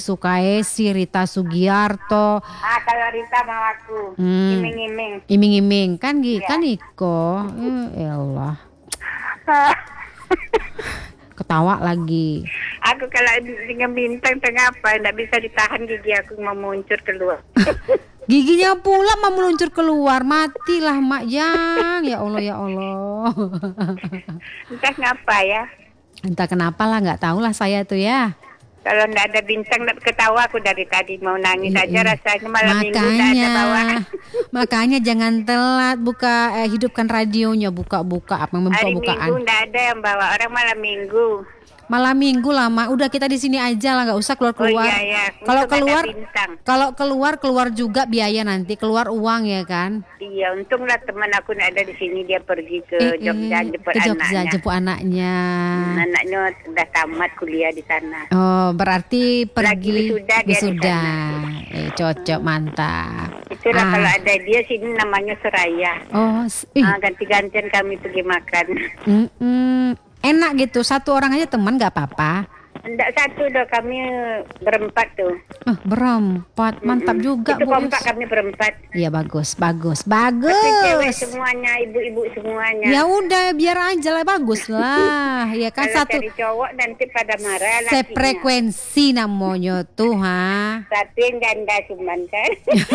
disukai si Rita Sugiarto. Kalau Rita mau aku iming-iming. Iming-iming kan kan Iko. Ya Allah. Ketawa lagi. Aku kalau dengan bintang tengah apa, nggak bisa ditahan gigi aku mau muncul keluar. Giginya pula mau meluncur keluar, matilah Mak Jang. Ya Allah, ya Allah. Entah ngapa ya. Entah kenapa lah, nggak tahu lah saya tuh ya. Kalau nggak ada bintang, nggak ketawa aku dari tadi mau nangis aja rasanya malam minggu nggak ada bawaan. Makanya jangan telat hidupkan radionya, buka-buka apa Hari bukaan. Minggu nggak ada yang bawa, orang malam minggu. Malam minggu lama, udah kita di sini aja lah, nggak usah keluar-keluar. Oh, iya. Kalau keluar juga biaya nanti, keluar uang ya kan. Iya, untunglah teman aku nggak ada di sini, dia pergi ke Jogja jemput anaknya. Anaknya sudah tamat kuliah di sana. Oh, berarti pergi wisuda. Cocok, mantap. Itulah kalau ada dia sini namanya Soraya. Oh, ganti-gantian kami pergi makan. Enak gitu, satu orang aja teman nggak apa-apa. Enggak satu dah, kami berempat tuh. Berempat, mantap juga itu Bu. Kompak kami berempat. Iya bagus. Tapi cewek semuanya, ibu-ibu semuanya. Ya udah biar aja lah, bagus lah. Ya kan satu. Kalau cari cowok nanti pada marah. Sefrekuensi namanya tuh ha. Satu yang ganda cuman kan.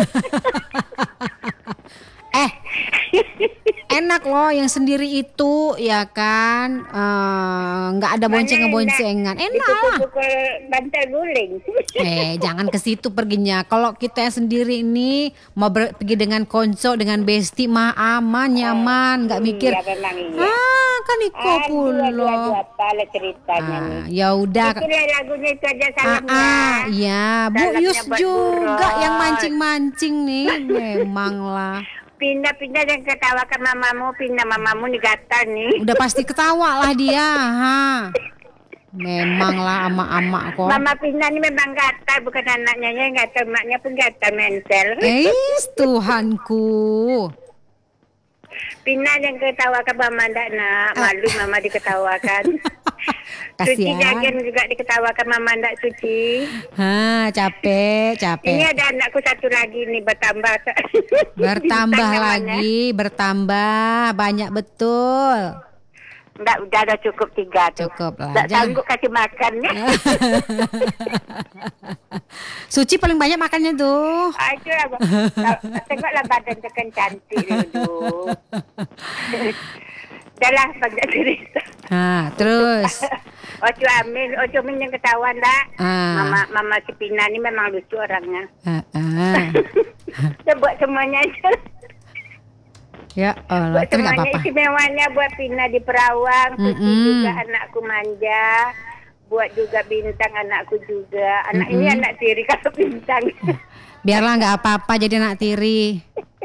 Enak loh yang sendiri itu ya kan, nggak ada bonceng-boncengan, enak lah. Pukul bantal guling. Jangan ke situ perginya. Kalau kita yang sendiri ini mau pergi dengan konco, dengan besti mah aman, nyaman, nggak mikir. Iya. Kan Iko pulo. Apa ceritanya nih? Ya udah. Itulah lagunya itu aja salamnya. Iya, Bu Yus juga yang mancing-mancing nih, memang lah. Pindah-pindah dan ketawakan mamamu, mamamu nih gatal nih. Udah pasti ketawa lah dia, Memang lah ama-ama kok. Mama Pindah ini memang gatal, bukan anaknya yang gatal, maknya pun gatal mental. Tuhanku. Pindah yang ketawakan mama ndak nak, malu mama diketawakan. Suci Jagen juga diketawakan mama ndak Suci. Capek. Ini ada anakku satu lagi nih Bertambah lagi, bertambah banyak betul. Enggak, udah ada cukup 3 tuh. Cukup lah. Enggak sanggup kasih makannya. Suci paling banyak makannya tuh. Itulah. Tengoklah badan tekan cantik dulu. Dah banyak cerita. Terus. Ojo Amin yang ketahuan dah. Mama si Pina ni memang lucu orangnya. Dia buat semuanya aja. Ya Allah, buat semuanya istimewanya buat Pina di Perawang. Juga anakku manja. Buat juga Bintang anakku juga. Ini anak tiri kalau Bintang. Biarlah nggak apa-apa jadi anak tiri.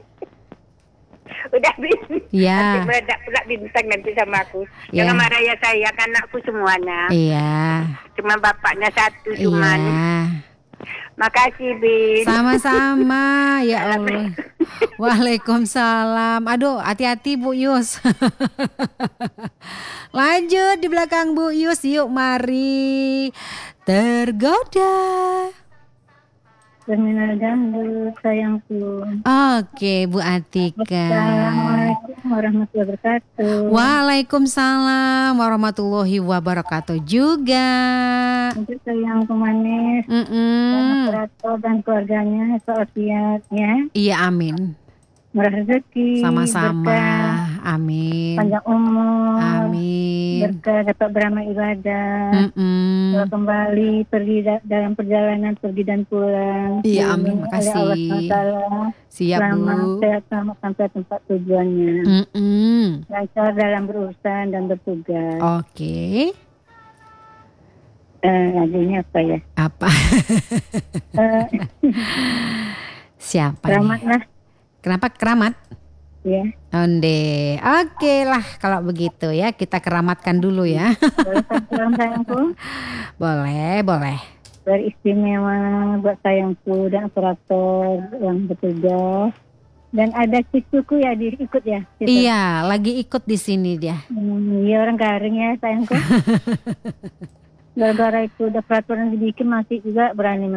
Udah Bintang. Iya. Nanti meledak pula Bintang nanti sama aku. Jangan marah ya saya, anakku semuanya. Iya. Cuma bapaknya satu cuman. Iya. Makasih Bin. Sama-sama ya Allah. Waalaikumsalam. Aduh, hati-hati Bu Yus. Lanjut di belakang Bu Yus, yuk mari tergoda. Terminal Dangdut sayangku. Oke, Bu Atika. Assalamualaikum warahmatullahi wabarakatuh. Waalaikumsalam warahmatullahi wabarakatuh juga. Untuk sayangku manis, operator dan keluarganya, sehat ya. Iya, amin. Murah rezeki. Sama-sama. Berkah, amin. panjang umur. Amin. Berkah dapat beramal ibadah. Kalau kembali pergi dalam perjalanan pergi dan pulang. Iya, amin. Makasih. Allah SWT. Siap, selamat, Bu. sehat, selamat sampai tempat tujuannya. Lancar dalam berurusan dan bertugas. Oke. Lagunya apa ya? Apa? Siapa Keramat nih? lah. Kenapa keramat? Ya. Onde. Oke lah kalau begitu ya, kita keramatkan dulu ya. Boleh salam sayangku? Boleh. Beristimewa buat sayangku dan operator yang bertugas. Dan ada cucuku ya ikut ya? Gitu. Iya, lagi ikut di sini dia. Iya orang garing ya sayangku. Gara-gara itu udah peraturan dibikin masih juga berani